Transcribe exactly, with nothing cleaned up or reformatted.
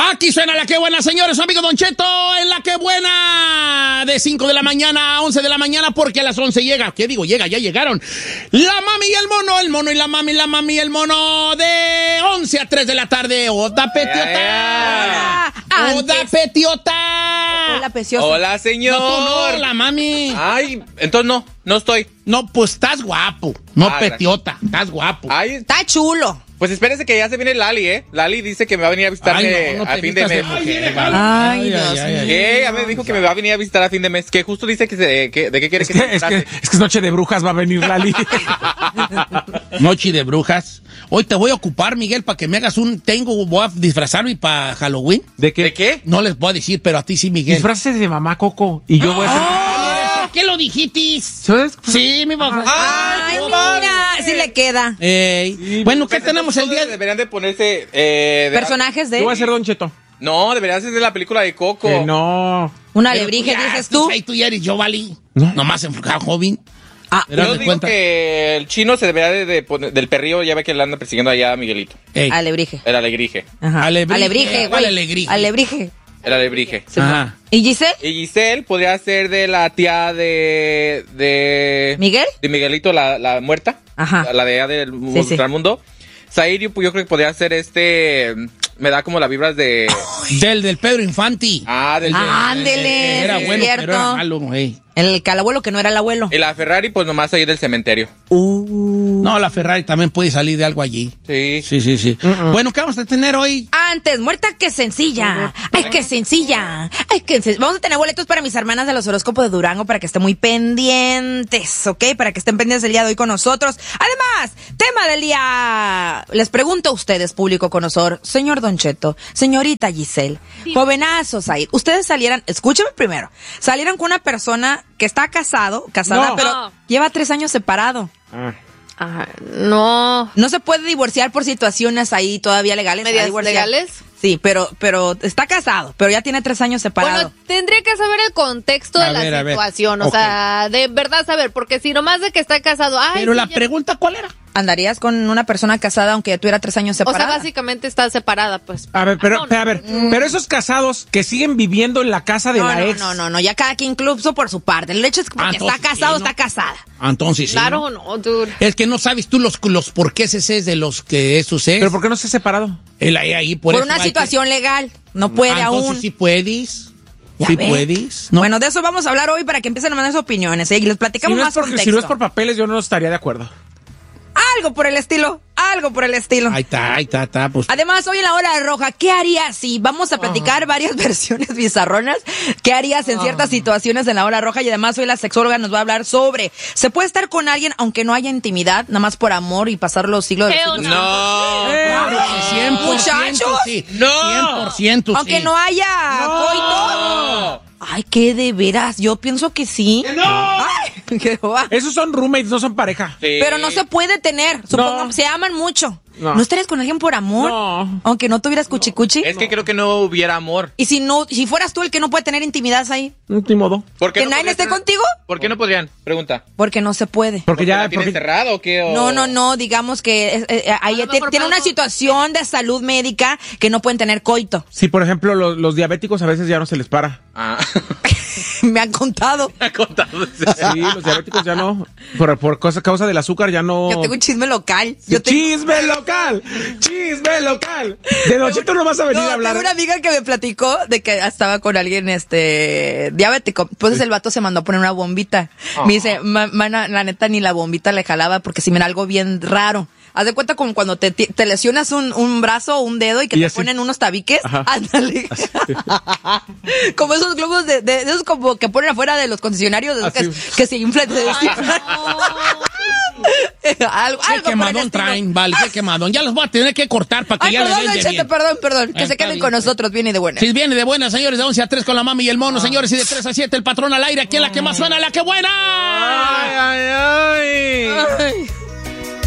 Aquí suena La Que Buena, señores. Su amigo Don Cheto en La Que Buena. De cinco de la mañana a once de la mañana, porque a las once llega. ¿Qué digo? Llega, ya llegaron. La mami y el mono, el mono y la mami, la mami y el mono. De once a tres de la tarde. Oda Petiota. Hola. Oda Petiota. Hola, preciosa. Hola, señor. No, tú no, la mami. Ay, entonces no, no estoy. No, pues estás guapo. No, Ah, Petiota. Estás guapo. Ay, Está chulo. pues espérese que ya se viene Lali, ¿eh? Lali dice que me va a venir a visitarme Ay, no, no a te fin de vistas mes. mujer, Ay, vale. Dios mío. ¿Qué? Ya me dijo que me va a venir a visitar a fin de mes. Que justo dice que, se, que de qué quiere Es que, que, se es, que, trate. es que es noche de brujas, va a venir Lali. Noche de brujas. Hoy te voy a ocupar, Miguel, para que me hagas un... Tengo, voy a disfrazarme para Halloween. ¿De qué? ¿De qué? No les voy a decir, pero a ti sí, Miguel. Disfraces de mamá Coco. Y yo voy a hacer... ¡Oh! ¿Por qué lo dijiste? ¿Sabes? Sí, mi mamá. Ay, mira, sí le queda. Ey. Sí, Bueno, ¿qué Pues tenemos el entonces día? Deberían de ponerse... Eh, de- Personajes de Yo voy a ser Don Cheto. No, deberían ser de la película de Coco. Que no. una Pero alebrije, ya, dices pues, tú. Ahí tú ya eres yo, Vali. No. Nomás enfocado, joven. Ah, Pero haz Yo de digo cuenta. que el chino se debería de, de poner... Del perrillo, ya ve que le anda persiguiendo allá a Miguelito. Ey. alebrije. El alegrije. Ajá. Alebrije. Alebrije, ¿Cuál güey. alegrije? Alebrije. El alebrije. Sí, Ajá. ¿y Giselle? Y Giselle podría ser de la tía de... de ¿Miguel? De Miguelito, la, la muerta. Ajá. La, la de allá del Sí, sí. Ultramundo. Zair, yo, yo creo que podría ser este... Me da como las vibras de... Del, del Pedro Infanti. Ah, del... Ah, ándele, Era sí, bueno, cierto. pero era malo, ey. El calabuelo que no era el abuelo. Y la Ferrari, pues nomás ahí del cementerio. Uh. No, la Ferrari también puede salir de algo allí. Sí. Sí, sí, sí. Bueno, ¿qué vamos a tener hoy? Antes, muerta que sencilla. Ay, qué sencilla. Ay, qué sen- Vamos a tener boletos para mis hermanas de los horóscopos de Durango para que estén muy pendientes, ¿ok? Para que estén pendientes el día de hoy con nosotros. Además, tema del día. Les pregunto a ustedes, público conocedor, señor Don Cheto, señorita Giselle, jovenazos ahí. Ustedes salieran, escúchame primero, salieran con una persona que está casado, casada, No. pero No. lleva tres años separado. Ah. Ajá, no. No se puede divorciar por situaciones ahí todavía legales. ¿Medidas a divorciar. legales? Sí, pero, pero está casado, pero ya tiene tres años separado. Bueno, tendría que saber el contexto A de ver, a la ver. situación, o Ok. sea, de verdad saber, porque si nomás de que está casado, ay, Pero sí, la ya- pregunta, ¿cuál era? ¿Andarías con una persona casada aunque ya tuviera tres años o sea, separada? básicamente está separada, pues. A ver, pero, No, pero, a ver, pero esos casados que siguen viviendo en la casa de no, la no, ex. no, no, no, ya cada quien incluso por su parte. El hecho es que porque Ah, está entonces, casado, sí, ¿no? está casada. Entonces, sí. Claro, ¿no? no, dude. Es que no sabes tú los, los por qué ese es de los que esos es. ¿Pero por qué no se ha separado? Él ahí, ahí, por, Por, eso una hay que- situación legal. No puede Ah, entonces aún. sí puedes. Ya Sí ve. puedes. No. Bueno, de eso vamos a hablar hoy para que empiecen a mandar sus opiniones, ¿eh? Y les Si platicamos no, es más porque, contexto. si no es por papeles, yo no estaría de acuerdo. Algo por el estilo, algo por el estilo. Ahí está, ahí está, está. Pues, Además, hoy en la hora roja, ¿qué harías si vamos a platicar varias versiones bizarronas? ¿Qué harías en ciertas situaciones en la hora roja? Y además hoy la sexóloga nos va a hablar sobre, ¿se puede estar con alguien aunque no haya intimidad, nada más por amor y pasar los siglos de los Hell siglos? No. claro que cien por ciento Muchachos. sí. No. cien por ciento sí. Aunque no haya coito. Ay, qué de veras, yo pienso que sí. ¡No! Ay, qué va. Esos son roommates, no son pareja. Sí. Pero no se puede tener, supongamos, se aman mucho. No. No. estarías con alguien por amor? No. Aunque no tuvieras cuchicuchi. Es que creo que no hubiera amor. Y si no, si fueras tú el que no puede tener intimidad ahí, Ni modo. ¿Por qué ¿que no nadie podrían esté tener- contigo? ¿Por qué no podrían? Pregunta. Porque no se puede. Porque ¿Porque ya. la tienen Porque, cerrada o qué? O- No, no, no, digamos que eh, eh, ahí A lo te- mejor tiene para una algo- situación de salud médica que no pueden tener coito. si, por ejemplo, los, los diabéticos a veces ya no se les para. Ah. Me han contado. Me ha contado. Sí, los diabéticos ya no. Por, por cosa, causa del azúcar ya no. Yo tengo un chisme local. Yo tengo, ¡Chisme local! ¡Chisme local! De Don Cheto no vas a venir no, a hablar. tengo una amiga que me platicó de que estaba con alguien este diabético. Entonces el vato se mandó a poner una bombita. Me dice, "Ma- mana, la neta ni la bombita le jalaba porque si me era algo bien raro. Haz de cuenta como cuando te, te lesionas un, un brazo o un dedo y que Y te así. ponen unos tabiques. Ajá. Ándale. como esos globos de, de, de esos como que ponen afuera de los concesionarios de esos que, Así. que se inflan. se desinflan. algo, Qué algo por el quemadón estilo. traen, vale, qué quemadón. Ya los voy a tener que cortar para que Ay, ya perdón, les den Don de Cheto, bien. perdón, perdón. Que Ah, se está queden bien, con pues. nosotros, viene de buena. Si viene de buena, señores, de once a tres con la mami y el mono, señores, y de tres a siete el patrón al aire. Aquí es la que más suena, la que buena. Ay, ay, ay. Ay.